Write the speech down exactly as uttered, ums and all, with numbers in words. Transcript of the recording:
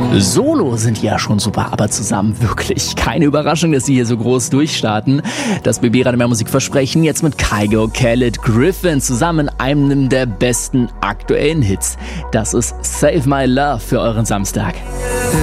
Solo sind die ja schon super, aber zusammen wirklich keine Überraschung, dass sie hier so groß durchstarten. Das B B Radio Mehr Musik Versprechen jetzt mit Kygo, Khaled, Griffin zusammen einem der besten aktuellen Hits. Das ist Save My Love für euren Samstag.